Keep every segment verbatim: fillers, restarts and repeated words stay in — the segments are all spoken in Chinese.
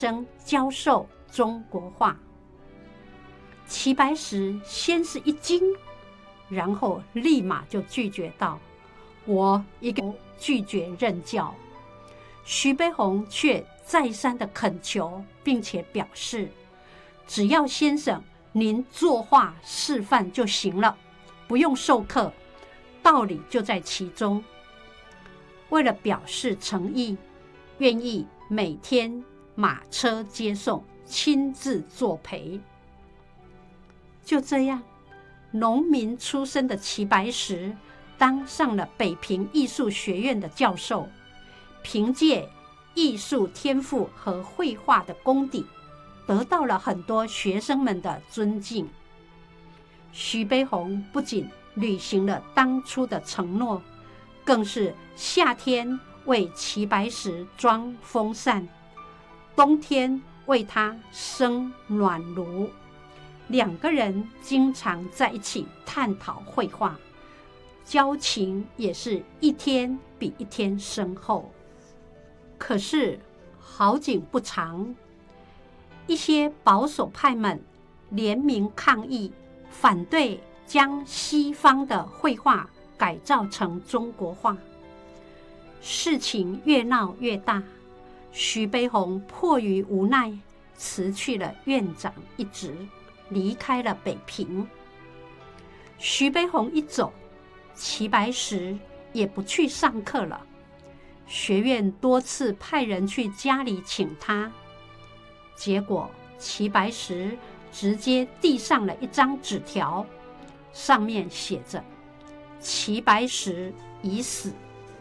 生教授中国话。齐白石先是一惊，然后立马就拒绝道：“我一个拒绝任教。”徐悲鸿却再三的恳求，并且表示，只要先生您作画示范就行了，不用授课，道理就在其中。为了表示诚意，愿意每天马车接送，亲自作陪。就这样，农民出身的齐白石当上了北平艺术学院的教授，凭借艺术天赋和绘画的功底，得到了很多学生们的尊敬。徐悲鸿不仅履行了当初的承诺，更是夏天为齐白石装风扇，冬天为他生暖炉。两个人经常在一起探讨绘画，交情也是一天比一天深厚。可是好景不长，一些保守派们联名抗议，反对将西方的绘画改造成中国画。事情越闹越大，徐悲鸿迫于无奈，辞去了院长一职，离开了北平。徐悲鸿一走，齐白石也不去上课了。学院多次派人去家里请他，结果齐白石直接递上了一张纸条，上面写着“齐白石已死”。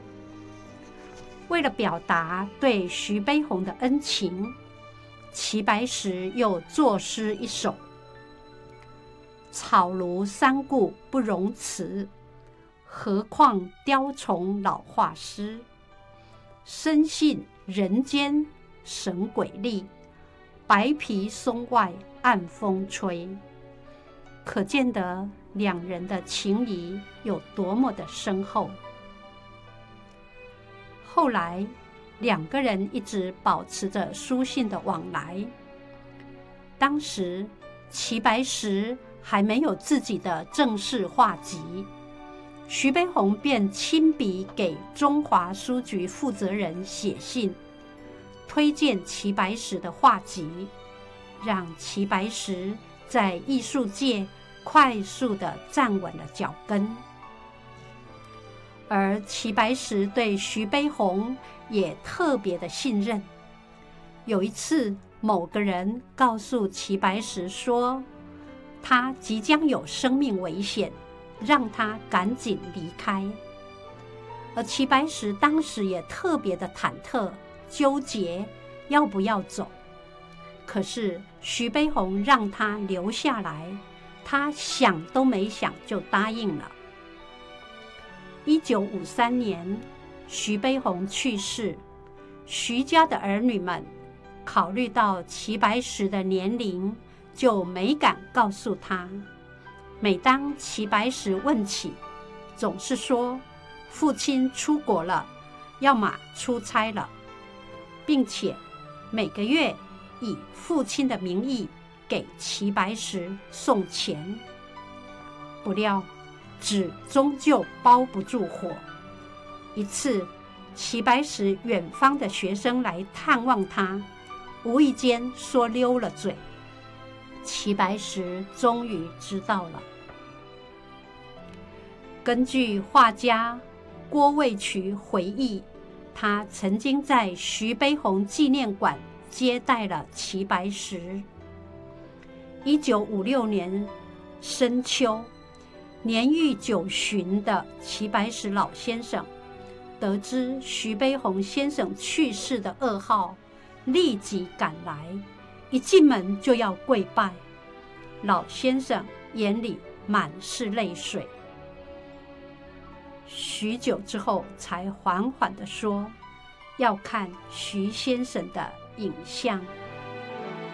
为了表达对徐悲鸿的恩情，齐白石又作诗一首：“草庐三顾不容辞，何况雕虫老画师。深信人间神鬼力，白皮松外暗风吹。”可见得两人的情谊有多么的深厚。后来两个人一直保持着书信的往来。当时齐白石还没有自己的正式画集，徐悲鸿便亲笔给中华书局负责人写信，推荐齐白石的画集，让齐白石在艺术界快速地站稳了脚跟。而齐白石对徐悲鸿也特别的信任。有一次，某个人告诉齐白石说，他即将有生命危险，让他赶紧离开。而齐白石当时也特别的忐忑纠结，要不要走。可是徐悲鸿让他留下来，他想都没想就答应了。一九五三年，徐悲鸿去世，徐家的儿女们考虑到齐白石的年龄，就没敢告诉他。每当齐白石问起，总是说父亲出国了，要么出差了，并且每个月以父亲的名义给齐白石送钱。不料纸终究包不住火。一次，齐白石远方的学生来探望他，无意间说溜了嘴，齐白石终于知道了。根据画家郭卫渠回忆，他曾经在徐悲鸿纪念馆接待了齐白石。一九五六年深秋，年逾九旬的齐白石老先生得知徐悲鸿先生去世的噩耗，立即赶来，一进门就要跪拜。老先生眼里满是泪水，许久之后才缓缓地说，要看徐先生的影像。